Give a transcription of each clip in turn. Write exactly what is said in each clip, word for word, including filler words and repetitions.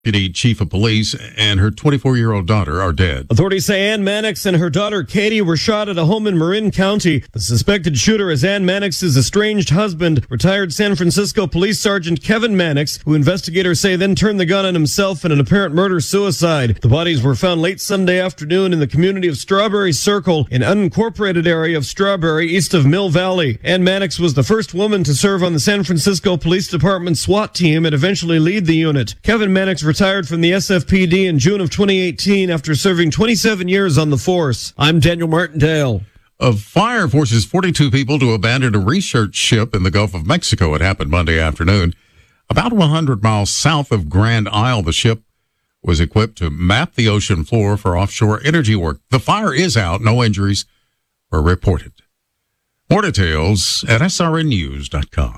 Deputy Chief of Police and her twenty-four-year-old daughter are dead. Authorities say Ann Mannix and her daughter Katie were shot at a home in Marin County. The suspected shooter is Ann Mannix's estranged husband, retired San Francisco Police Sergeant Kevin Mannix, who investigators say then turned the gun on himself in an apparent murder-suicide. The bodies were found late Sunday afternoon in the community of Strawberry Circle, an unincorporated area of Strawberry east of Mill Valley. Ann Mannix was the first woman to serve on the San Francisco Police Department SWAT team and eventually lead the unit. Kevin Mannix retired from the S F P D in June of twenty eighteen after serving twenty-seven years on the force. I'm Daniel Martindale. A fire forces forty-two people to abandon a research ship in the Gulf of Mexico. It happened Monday afternoon. About one hundred miles south of Grand Isle, the ship was equipped to map the ocean floor for offshore energy work. The fire is out. No injuries were reported. More details at S R N news dot com.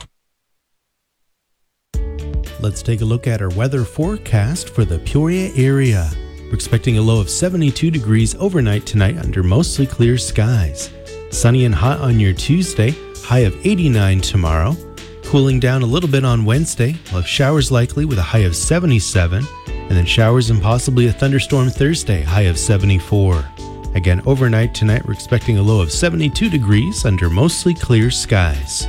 Let's take a look at our weather forecast for the Peoria area. We're expecting a low of seventy-two degrees overnight tonight under mostly clear skies. Sunny and hot on your Tuesday, high of eighty-nine tomorrow. Cooling down a little bit on Wednesday. We'll have showers likely with a high of seventy-seven. And then showers and possibly a thunderstorm Thursday, high of seventy-four. Again, overnight tonight, we're expecting a low of seventy-two degrees under mostly clear skies.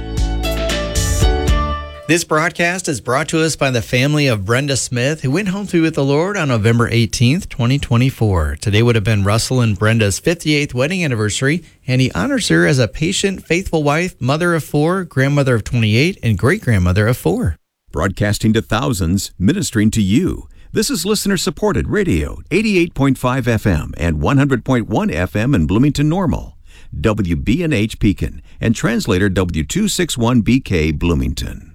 This broadcast is brought to us by the family of Brenda Smith, who went home to be with the Lord on November eighteenth, twenty twenty-four. Today would have been Russell and Brenda's fifty-eighth wedding anniversary, and he honors her as a patient, faithful wife, mother of four, grandmother of twenty-eight, and great-grandmother of four. Broadcasting to thousands, ministering to you. This is listener-supported radio, eighty-eight point five F M and one hundred point one F M in Bloomington Normal, W B N H Pekin, and translator W two sixty-one B K Bloomington.